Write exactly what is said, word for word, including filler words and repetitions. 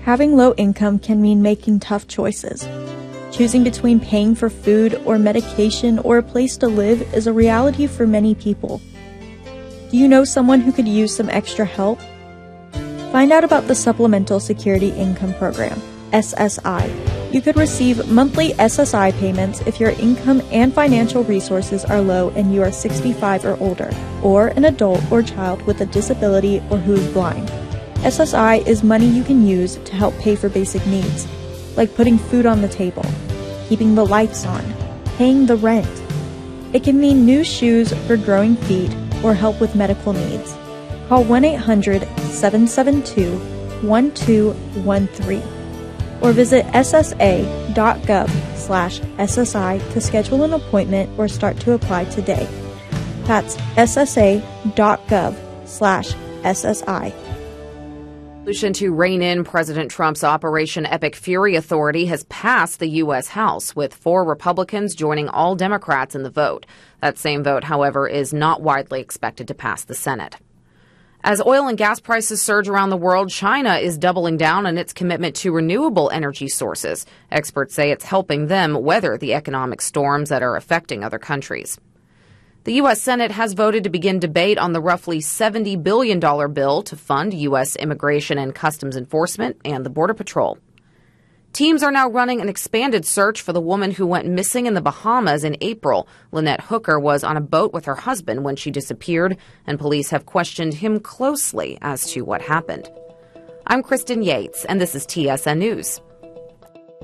Having low income can mean making tough choices. Choosing between paying for food or medication or a place to live is a reality for many people. Do you know someone who could use some extra help? Find out about the Supplemental Security Income Program, S S I. You could receive monthly S S I payments if your income and financial resources are low and you are sixty-five or older, or an adult or child with a disability or who is blind. S S I is money you can use to help pay for basic needs, like putting food on the table, keeping the lights on, paying the rent. It can mean new shoes for growing feet or help with medical needs. Call one eight hundred, seven seven two, one two one three or visit S S A dot gov slash S S I to schedule an appointment or start to apply today. That's S S A dot gov slash S S I. Solution to rein in President Trump's Operation Epic Fury Authority has passed the U S. House, with four Republicans joining all Democrats in the vote. That same vote, however, is not widely expected to pass the Senate. As oil and gas prices surge around the world, China is doubling down on its commitment to renewable energy sources. Experts say it's helping them weather the economic storms that are affecting other countries. The U S. Senate has voted to begin debate on the roughly seventy billion dollars bill to fund U S immigration and customs enforcement and the Border Patrol. Teams are now running an expanded search for the woman who went missing in the Bahamas in April. Lynette Hooker was on a boat with her husband when she disappeared, and police have questioned him closely as to what happened. I'm Kristen Yates, and this is T S N News.